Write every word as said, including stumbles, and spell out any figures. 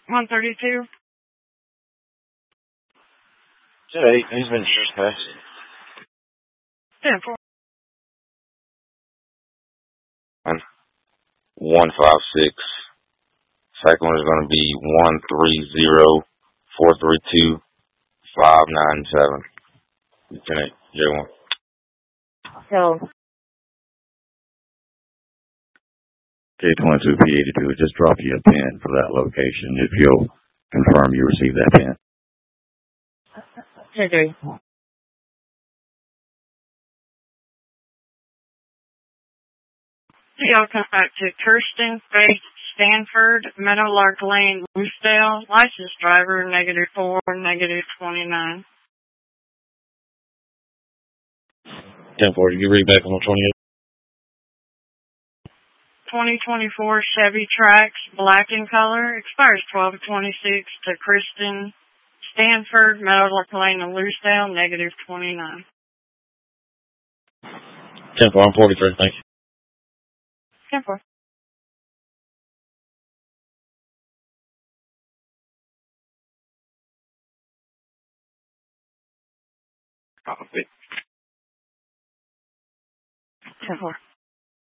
one thirty-two. Jay, he's been trespassing. ten four. one five six. Second one is going to be one three zero four three two five nine seven. Lieutenant J one. So. K twenty-two P eighty-two, just drop you a pin for that location if you'll confirm you received that pin. Okay. Y'all come back to Kirsten Faith Stanford, Meadowlark Lane, Loosedale, licensed driver, negative four, negative twenty-nine. ten four, you read back on the twenty-eight? twenty twenty-four Chevy Trax, black in color, expires twelve twenty-six to Kristen Stanford, Meadowlark Lane in Loosedale, negative twenty-nine. ten four, I'm forty-three, thank you. ten four. ten four.